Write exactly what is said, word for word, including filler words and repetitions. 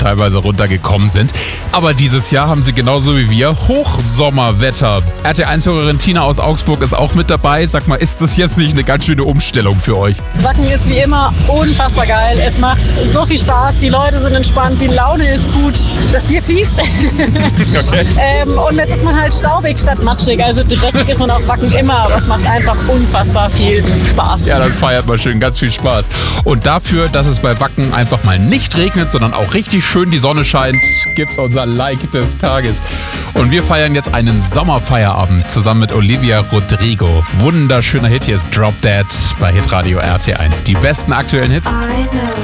teilweise runtergekommen sind. Aber dieses Jahr haben sie genauso wie wir Hochsommerwetter. R T eins-Hörerin Tina aus Augsburg ist auch mit dabei. Sag mal, ist das jetzt nicht eine ganz schöne Umstellung für euch? Wacken ist wie immer unfassbar geil. Es macht so viel Spaß, die Leute sind entspannt, die Laune ist gut, das Bier fließt. Okay. ähm, und jetzt ist man halt staubig statt matschig, also dreckig ist man auf Wacken immer, aber es macht einfach unfassbar viel Spaß. Ja, dann feiert man schön, ganz viel Spaß. Und dafür, dass es bei Wacken einfach mal nicht regnet, sondern auch richtig schön die Sonne scheint, gibt's unser Like des Tages. Und wir feiern jetzt einen Sommerfeierabend zusammen mit Olivia Rodrigo. Wunderschöner Hit, hier ist Drop Dead bei Hitradio R T eins. Die besten aktuellen Hits.